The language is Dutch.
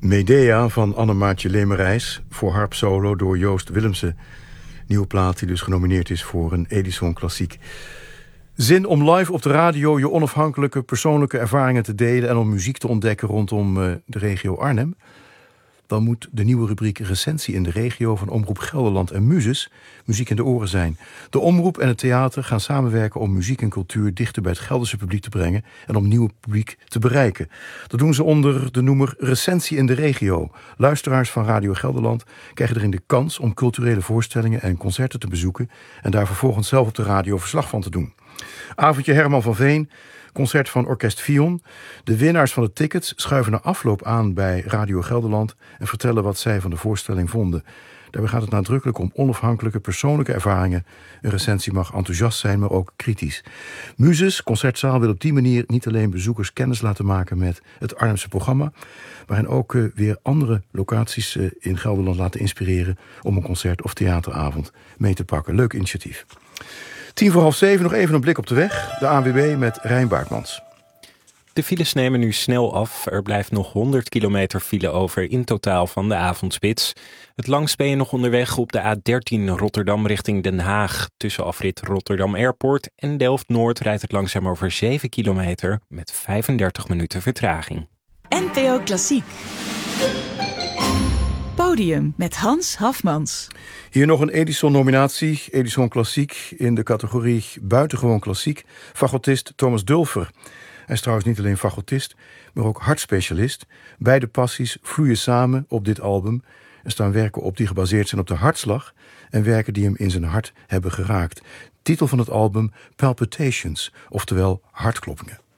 Medea van Annemaatje Lemerijs voor harp solo door Joost Willemsen. Nieuwe plaat die dus genomineerd is voor een Edison Klassiek. Zin om live op de radio je onafhankelijke persoonlijke ervaringen te delen en om muziek te ontdekken rondom de regio Arnhem? Dan moet de nieuwe rubriek Recensie in de regio van Omroep Gelderland en Muses muziek in de oren zijn. De omroep en het theater gaan samenwerken om muziek en cultuur dichter bij het Gelderse publiek te brengen en om nieuw publiek te bereiken. Dat doen ze onder de noemer Recensie in de regio. Luisteraars van Radio Gelderland krijgen erin de kans om culturele voorstellingen en concerten te bezoeken en daar vervolgens zelf op de radio verslag van te doen. Avondje Herman van Veen, concert van Orkest Vion. De winnaars van de tickets schuiven na afloop aan bij Radio Gelderland en vertellen wat zij van de voorstelling vonden. Daarbij gaat het nadrukkelijk om onafhankelijke persoonlijke ervaringen. Een recensie mag enthousiast zijn, maar ook kritisch. Muses Concertzaal wil op die manier niet alleen bezoekers kennis laten maken met het Arnhemse programma, maar hen ook weer andere locaties in Gelderland laten inspireren om een concert- of theateravond mee te pakken. Leuk initiatief. 7:10, nog even een blik op de weg. De ANWB met Rijn Baartmans. De files nemen nu snel af. Er blijft nog 100 kilometer file over in totaal van de avondspits. Het langst ben je nog onderweg op de A13 Rotterdam richting Den Haag. Tussen afrit Rotterdam Airport en Delft-Noord rijdt het langzaam over 7 kilometer met 35 minuten vertraging. NPO Klassiek. Podium met Hans Hafmans. Hier nog een Edison-nominatie, Edison Klassiek, in de categorie Buitengewoon Klassiek. Fagotist Thomas Dulfer. Hij is trouwens niet alleen fagotist, maar ook hartspecialist. Beide passies vloeien samen op dit album. Er staan werken op die gebaseerd zijn op de hartslag en werken die hem in zijn hart hebben geraakt. Titel van het album Palpitations, oftewel hartkloppingen.